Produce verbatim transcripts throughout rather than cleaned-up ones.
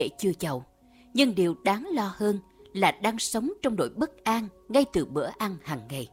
chưa giàu, nhưng điều đáng lo hơn là đang sống trong nỗi bất an ngay từ bữa ăn hàng ngày.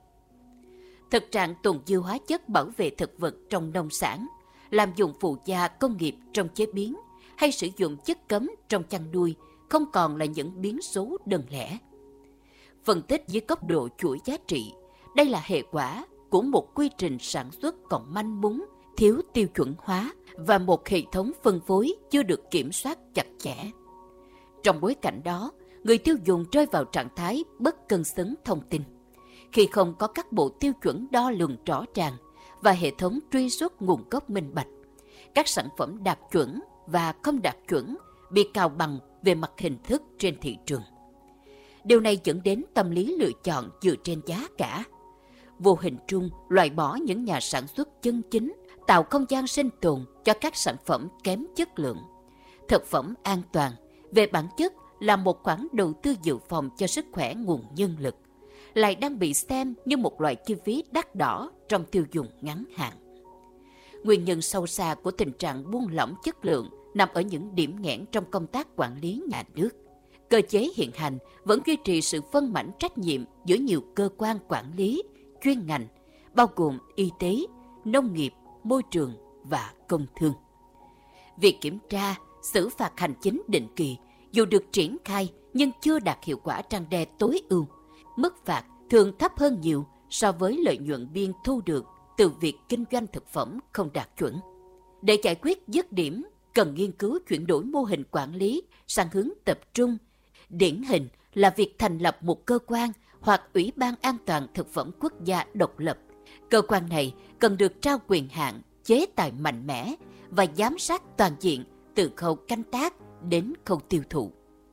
Thực trạng tồn dư hóa chất bảo vệ thực vật trong nông sản, lạm dụng phụ gia công nghiệp trong chế biến hay sử dụng chất cấm trong chăn nuôi không còn là những biến số đơn lẻ. Phân tích dưới góc độ chuỗi giá trị, đây là hệ quả của một quy trình sản xuất còn manh mún, thiếu tiêu chuẩn hóa và một hệ thống phân phối chưa được kiểm soát chặt chẽ. Trong bối cảnh đó, người tiêu dùng rơi vào trạng thái bất cân xứng thông tin. Khi không có các bộ tiêu chuẩn đo lường rõ ràng và hệ thống truy xuất nguồn gốc minh bạch, các sản phẩm đạt chuẩn và không đạt chuẩn bị cào bằng về mặt hình thức trên thị trường. Điều này dẫn đến tâm lý lựa chọn dựa trên giá cả. Vô hình trung loại bỏ những nhà sản xuất chân chính, tạo không gian sinh tồn cho các sản phẩm kém chất lượng. Thực phẩm an toàn về bản chất là một khoản đầu tư dự phòng cho sức khỏe nguồn nhân lực, lại đang bị xem như một loại chi phí đắt đỏ trong tiêu dùng ngắn hạn. Nguyên nhân sâu xa của tình trạng buông lỏng chất lượng nằm ở những điểm nghẽn trong công tác quản lý nhà nước. Cơ chế hiện hành vẫn duy trì sự phân mảnh trách nhiệm giữa nhiều cơ quan quản lý, chuyên ngành, bao gồm y tế, nông nghiệp, môi trường và công thương. Việc kiểm tra, xử phạt hành chính định kỳ dù được triển khai nhưng chưa đạt hiệu quả răn đe tối ưu. Mức phạt thường thấp hơn nhiều so với lợi nhuận biên thu được từ việc kinh doanh thực phẩm không đạt chuẩn. Để giải quyết dứt điểm, cần nghiên cứu chuyển đổi mô hình quản lý sang hướng tập trung. Điển hình là việc thành lập một cơ quan hoặc Ủy ban An toàn Thực phẩm Quốc gia độc lập. Cơ quan này cần được trao quyền hạn, chế tài mạnh mẽ và giám sát toàn diện từ khâu canh tác đến khâu tiêu thụ.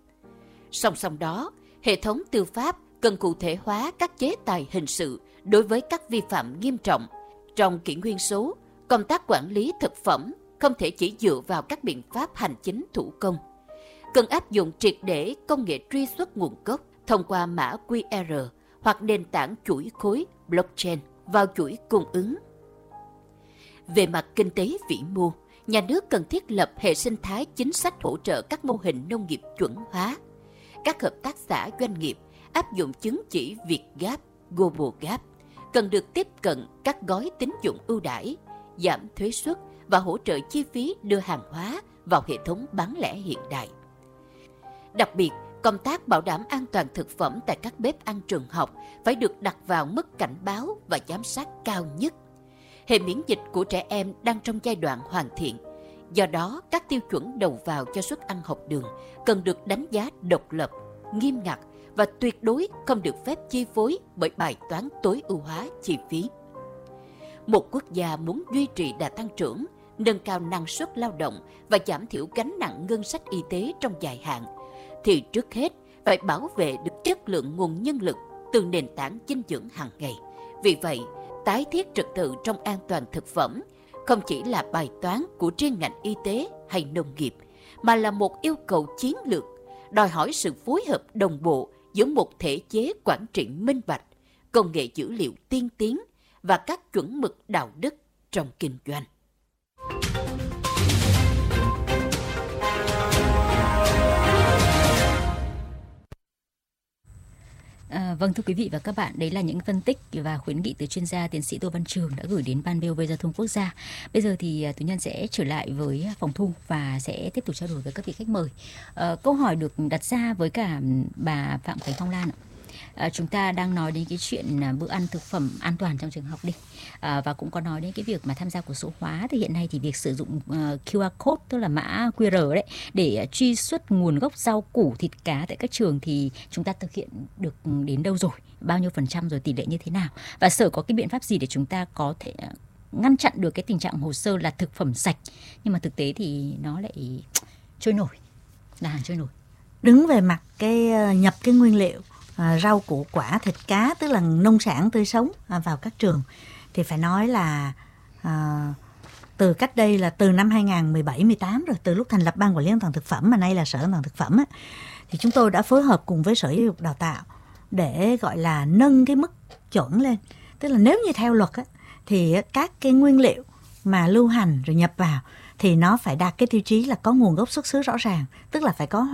Song song đó, hệ thống tư pháp cần cụ thể hóa các chế tài hình sự đối với các vi phạm nghiêm trọng. Trong kỷ nguyên số, công tác quản lý thực phẩm không thể chỉ dựa vào các biện pháp hành chính thủ công. Cần áp dụng triệt để công nghệ truy xuất nguồn gốc thông qua mã quy rờ hoặc nền tảng chuỗi khối blockchain vào chuỗi cung ứng. Về mặt kinh tế vĩ mô, nhà nước cần thiết lập hệ sinh thái chính sách hỗ trợ các mô hình nông nghiệp chuẩn hóa. Các hợp tác xã doanh nghiệp áp dụng chứng chỉ Việt Gap, Global Gap cần được tiếp cận các gói tín dụng ưu đãi, giảm thuế suất và hỗ trợ chi phí đưa hàng hóa vào hệ thống bán lẻ hiện đại. Đặc biệt, công tác bảo đảm an toàn thực phẩm tại các bếp ăn trường học phải được đặt vào mức cảnh báo và giám sát cao nhất. Hệ miễn dịch của trẻ em đang trong giai đoạn hoàn thiện. Do đó, các tiêu chuẩn đầu vào cho suất ăn học đường cần được đánh giá độc lập, nghiêm ngặt và tuyệt đối không được phép chi phối bởi bài toán tối ưu hóa chi phí. Một quốc gia muốn duy trì đà tăng trưởng, nâng cao năng suất lao động và giảm thiểu gánh nặng ngân sách y tế trong dài hạn, thì trước hết phải bảo vệ được chất lượng nguồn nhân lực từ nền tảng dinh dưỡng hàng ngày. Vì vậy, tái thiết trật tự trong an toàn thực phẩm không chỉ là bài toán của riêng ngành y tế hay nông nghiệp, mà là một yêu cầu chiến lược, đòi hỏi sự phối hợp đồng bộ giữa một thể chế quản trị minh bạch, công nghệ dữ liệu tiên tiến và các chuẩn mực đạo đức trong kinh doanh. À, vâng thưa quý vị và các bạn, đấy là những phân tích và khuyến nghị từ chuyên gia tiến sĩ Tô Văn Trường đã gửi đến Ban vê o vê Giao thông Quốc gia. Bây giờ thì Tú Nhân sẽ trở lại với phòng thu và sẽ tiếp tục trao đổi với các vị khách mời. À, câu hỏi được đặt ra với cả bà Phạm Khánh Phong Lan ạ. À, chúng ta đang nói đến cái chuyện à, bữa ăn thực phẩm an toàn trong trường học đi, à, và cũng có nói đến cái việc mà tham gia của số hóa. Thì hiện nay thì việc sử dụng uh, quy rờ code, tức là mã quy rờ đấy, để uh, truy xuất nguồn gốc rau củ thịt cá tại các trường thì chúng ta thực hiện được đến đâu rồi, bao nhiêu phần trăm rồi, tỷ lệ như thế nào, và Sở có cái biện pháp gì để chúng ta có thể uh, ngăn chặn được cái tình trạng hồ sơ là thực phẩm sạch nhưng mà thực tế thì nó lại trôi nổi, là hàng trôi nổi. Đứng về mặt cái uh, nhập cái nguyên liệu À, rau củ quả thịt cá, tức là nông sản tươi sống à, vào các trường, thì phải nói là à, từ cách đây là từ năm hai không một bảy mười tám rồi, từ lúc thành lập Ban Quản lý An toàn thực phẩm mà nay là Sở An toàn thực phẩm á, thì chúng tôi đã phối hợp cùng với Sở Giáo dục Đào tạo để gọi là nâng cái mức chuẩn lên. Tức là nếu như theo luật á, thì các cái nguyên liệu mà lưu hành rồi nhập vào thì nó phải đạt cái tiêu chí là có nguồn gốc xuất xứ rõ ràng, tức là phải có